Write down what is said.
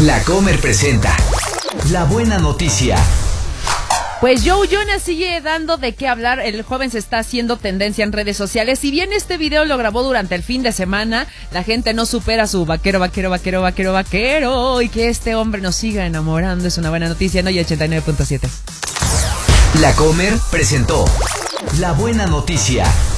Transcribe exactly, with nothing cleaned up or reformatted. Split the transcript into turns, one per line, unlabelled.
La Comer presenta La Buena Noticia.
Pues Joe Jonas sigue dando de qué hablar. El joven se está haciendo tendencia en redes sociales. Si bien este video lo grabó durante el fin de semana, la gente no supera su vaquero, vaquero, vaquero, vaquero, vaquero. Y que este hombre nos siga enamorando es una buena noticia. No, y ochenta y nueve punto siete.
La Comer presentó La Buena Noticia.